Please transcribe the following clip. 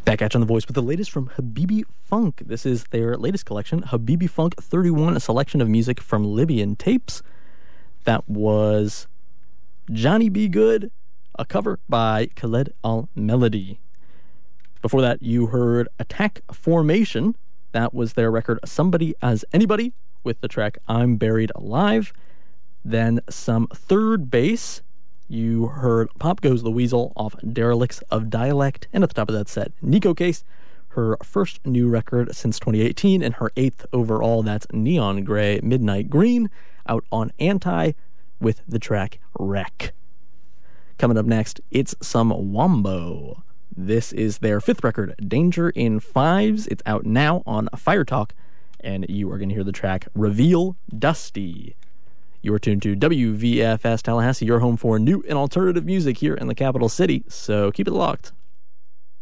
Back at you on The Voice with the latest from Habibi Funk. This is their latest collection, Habibi Funk 31, a selection of music from Libyan tapes. That was Johnny B. Good, a cover by Khaled Al-Melody. Before that, you heard Attack Formation. That was their record, Somebody as Anybody, with the track I'm Buried Alive. Then some Third Bass. You heard Pop Goes the Weasel off Derelicts of Dialect. And at the top of that set, Nico Case, her first new record since 2018 and her 8th overall. That's Neon Gray, Midnight Green, out on Anti with the track Wreck. Coming up next, it's some Wombo. This is their 5th record, Danger in Fives. It's out now on Fire Talk, and you are going to hear the track Reveal Dusty. You are tuned to WVFS Tallahassee, your home for new and alternative music here in the capital city, so keep it locked.